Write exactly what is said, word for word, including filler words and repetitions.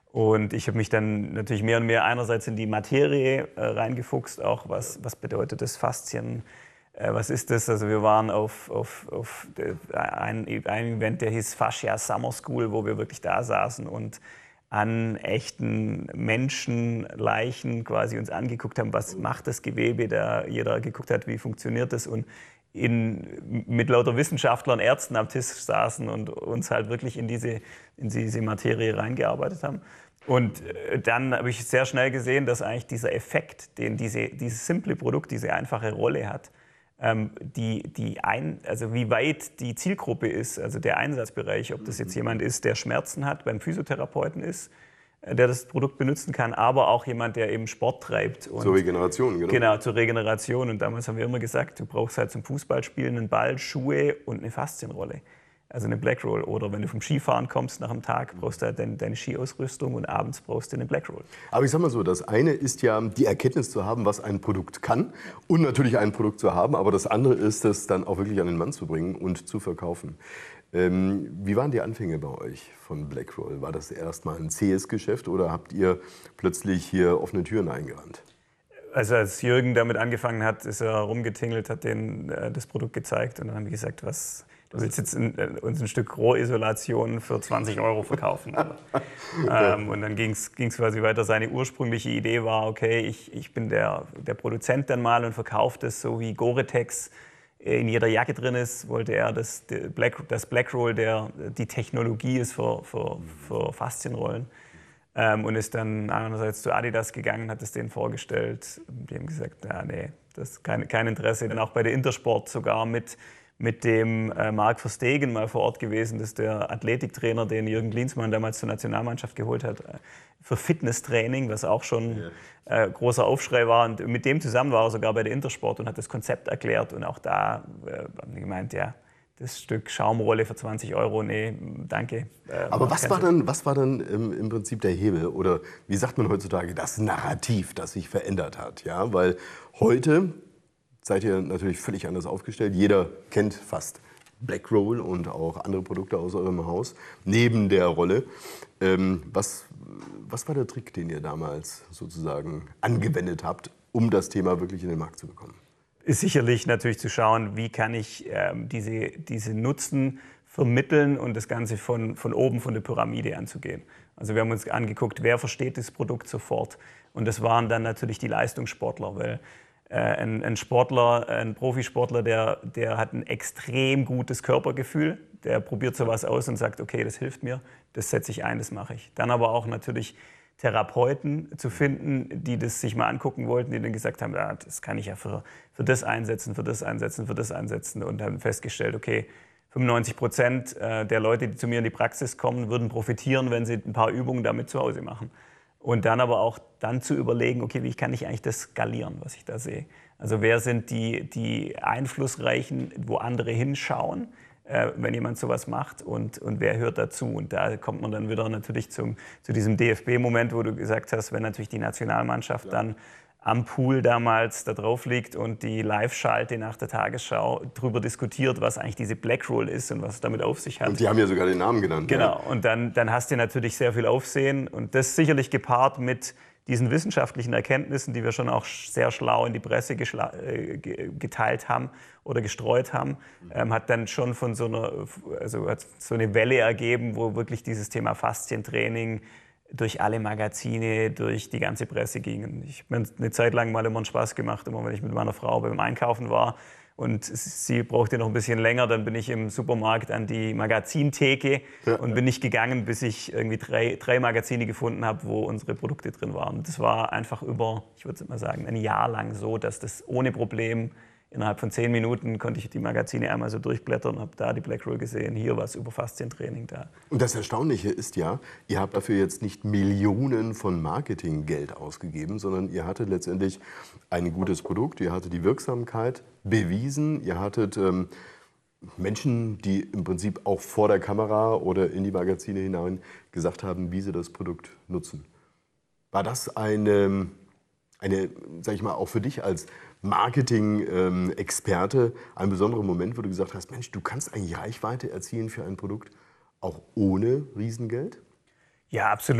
Und ich habe mich dann natürlich mehr und mehr einerseits in die Materie äh, reingefuchst, auch was, was bedeutet das Faszien, äh, was ist das? Also wir waren auf, auf, auf ein, ein Event, der hieß Fascia Summer School, wo wir wirklich da saßen und an echten Menschenleichen quasi uns angeguckt haben, was macht das Gewebe, da jeder geguckt hat, wie funktioniert das und in, mit lauter Wissenschaftlern, Ärzten am Tisch saßen und uns halt wirklich in diese, in diese Materie reingearbeitet haben. Und dann habe ich sehr schnell gesehen, dass eigentlich dieser Effekt, den diese, dieses simple Produkt, diese einfache Rolle hat, ähm, die, die ein, also wie weit die Zielgruppe ist, also der Einsatzbereich, ob das jetzt jemand ist, der Schmerzen hat, beim Physiotherapeuten ist, der das Produkt benutzen kann, aber auch jemand, der eben Sport treibt. Und zur Regeneration, genau. Genau, zur Regeneration. Und damals haben wir immer gesagt, du brauchst halt zum Fußballspielen einen Ball, Schuhe und eine Faszienrolle. Also eine Black Roll. Oder wenn du vom Skifahren kommst nach einem Tag, brauchst du halt deine, deine Skiausrüstung und abends brauchst du eine Black Roll. Aber ich sag mal so, das eine ist ja die Erkenntnis zu haben, was ein Produkt kann und natürlich ein Produkt zu haben. Aber das andere ist, es dann auch wirklich an den Mann zu bringen und zu verkaufen. Ähm, wie waren die Anfänge bei euch von Black Roll? War das erstmal ein zähes Geschäft oder habt ihr plötzlich hier offene Türen eingerannt? Also als Jürgen damit angefangen hat, ist er rumgetingelt, hat denen äh, das Produkt gezeigt und dann haben wir gesagt, was, du willst jetzt in, äh, uns ein Stück Rohrisolation für zwanzig Euro verkaufen. ähm, und dann ging es quasi weiter. Seine ursprüngliche Idee war, okay, ich, ich bin der, der Produzent dann mal und verkaufe das so wie Gore-Tex in jeder Jacke drin ist, wollte er, dass Black, das Black Roll der, die Technologie ist für, für, für Faszienrollen. Ähm, und ist dann einerseits zu Adidas gegangen, hat es denen vorgestellt. Die haben gesagt, ja, nee, das ist kein, kein Interesse. Dann auch bei der Intersport sogar mit, mit dem äh, Marc Verstegen mal vor Ort gewesen. Das ist der Athletiktrainer, den Jürgen Klinsmann damals zur Nationalmannschaft geholt hat, äh, für Fitnesstraining, was auch schon äh, großer Aufschrei war. Und mit dem zusammen war er sogar bei der Intersport und hat das Konzept erklärt. Und auch da äh, haben die gemeint, ja, das Stück Schaumrolle für zwanzig Euro, nee, danke. Äh, Aber was war, dann, was war dann im, im Prinzip der Hebel oder wie sagt man heutzutage, das Narrativ, das sich verändert hat? Ja? Weil heute seid ihr natürlich völlig anders aufgestellt. Jeder kennt fast Black Roll und auch andere Produkte aus eurem Haus, neben der Rolle. Ähm, was, was war der Trick, den ihr damals sozusagen angewendet habt, um das Thema wirklich in den Markt zu bekommen? Ist sicherlich natürlich zu schauen, wie kann ich ähm, diese, diese Nutzen vermitteln und das Ganze von, von oben, von der Pyramide anzugehen. Also wir haben uns angeguckt, wer versteht das Produkt sofort. Und das waren dann natürlich die Leistungssportler, weil äh, ein, ein Sportler, ein Profisportler, der, der hat ein extrem gutes Körpergefühl. Der probiert sowas aus und sagt, okay, das hilft mir, das setze ich ein, das mache ich. Dann aber auch natürlich Therapeuten zu finden, die das sich mal angucken wollten, die dann gesagt haben, ja, das kann ich ja für, für das einsetzen, für das einsetzen, für das einsetzen und haben festgestellt, okay, fünfundneunzig Prozent der Leute, die zu mir in die Praxis kommen, würden profitieren, wenn sie ein paar Übungen damit zu Hause machen. Und dann aber auch dann zu überlegen, okay, wie kann ich eigentlich das skalieren, was ich da sehe. Also wer sind die, die Einflussreichen, wo andere hinschauen, wenn jemand sowas macht und, und wer hört dazu. Und da kommt man dann wieder natürlich zum, zu diesem D F B-Moment, wo du gesagt hast, wenn natürlich die Nationalmannschaft ja. dann am Pool damals da drauf liegt und die Live-Schalte nach der Tagesschau darüber diskutiert, was eigentlich diese Black Roll ist und was es damit auf sich hat. Und die haben ja sogar den Namen genannt. Genau, ja. und dann, dann hast du natürlich sehr viel Aufsehen und das sicherlich gepaart mit diesen wissenschaftlichen Erkenntnissen, die wir schon auch sehr schlau in die Presse geteilt haben oder gestreut haben, ähm, hat dann schon von so einer, also hat so eine Welle ergeben, wo wirklich dieses Thema Faszientraining durch alle Magazine, durch die ganze Presse ging. Und ich habe mir eine Zeit lang mal immer einen Spaß gemacht, immer wenn ich mit meiner Frau beim Einkaufen war und sie brauchte noch ein bisschen länger, dann bin ich im Supermarkt an die Magazintheke ja, und bin nicht gegangen, bis ich irgendwie drei, drei Magazine gefunden habe, wo unsere Produkte drin waren. Das war einfach über, ich würde mal sagen, ein Jahr lang so, dass das ohne Problem innerhalb von zehn Minuten konnte ich die Magazine einmal so durchblättern und habe da die Black Roll gesehen, hier was über Faszientraining da. Und das Erstaunliche ist ja, ihr habt dafür jetzt nicht Millionen von Marketinggeld ausgegeben, sondern ihr hattet letztendlich ein gutes Produkt, ihr hattet die Wirksamkeit bewiesen, ihr hattet ähm, Menschen, die im Prinzip auch vor der Kamera oder in die Magazine hinein gesagt haben, wie sie das Produkt nutzen. War das eine, eine sag ich mal, auch für dich als Marketing-Experte ein besonderer Moment, wo du gesagt hast, Mensch, du kannst eigentlich Reichweite erzielen für ein Produkt, auch ohne Riesengeld? Ja, absolut.